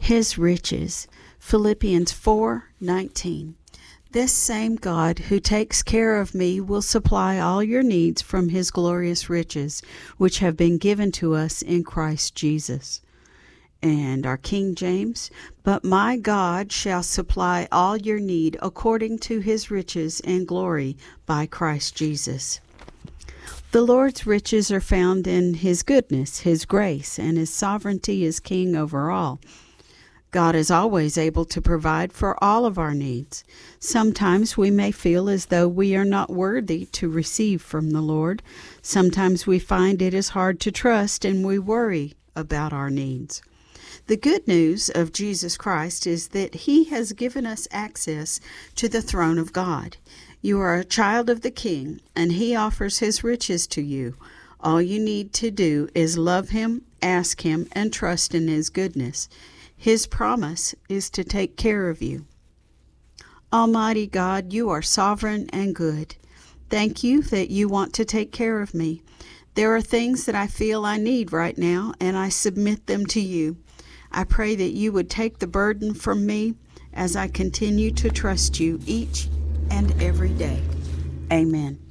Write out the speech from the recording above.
His riches. Philippians 4:19. This same God who takes care of me will supply all your needs from His glorious riches, which have been given to us in Christ Jesus. And our King James, but my God shall supply all your need according to His riches and glory by Christ Jesus. The Lord's riches are found in His goodness, His grace, and His sovereignty as King over all. God is always able to provide for all of our needs. Sometimes we may feel as though we are not worthy to receive from the Lord. Sometimes we find it is hard to trust and we worry about our needs. The good news of Jesus Christ is that He has given us access to the throne of God. You are a child of the King, and He offers His riches to you. All you need to do is love Him, ask Him, and trust in His goodness. His promise is to take care of you. Almighty God, you are sovereign and good. Thank you that you want to take care of me. There are things that I feel I need right now, and I submit them to you. I pray that you would take the burden from me as I continue to trust you each and every day. Amen.